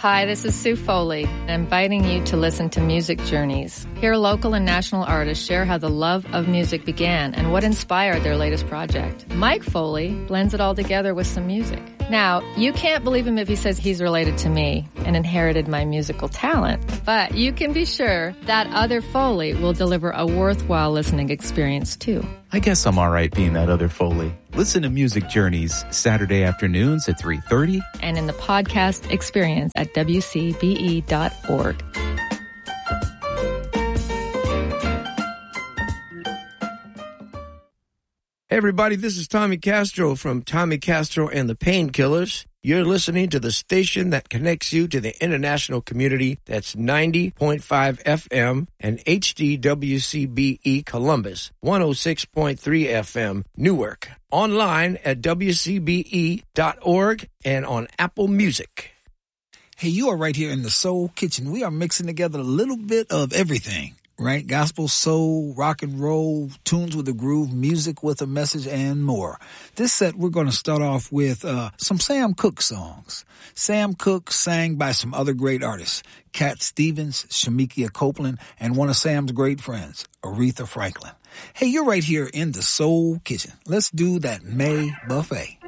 Hi, this is Sue Foley, inviting you to listen to Music Journeys. Hear local and national artists share how the love of music began and what inspired their latest project. Mike Foley blends it all together with some music. Now, you can't believe him if he says he's related to me and inherited my musical talent, but you can be sure that other Foley will deliver a worthwhile listening experience too. I guess I'm all right being that other Foley. Listen to Music Journeys Saturday afternoons at 3:30 and in the podcast experience at WCBE.org. Hey everybody, this is Tommy Castro from Tommy Castro and the Painkillers. You're listening to the station that connects you to the international community. That's 90.5 FM and HDWCBE Columbus, 106.3 FM Newark. Online at WCBE.org and on Apple Music. Hey, you are right here in the Soul Kitchen. We are mixing together a little bit of everything. Right? Gospel, soul, rock and roll, tunes with a groove, music with a message, and more. This set, we're going to start off with some Sam Cooke songs. Sam Cooke sang by some other great artists, Cat Stevens, Shamikia Copeland, and one of Sam's great friends, Aretha Franklin. Hey, you're right here in the Soul Kitchen. Let's do that May Buffet.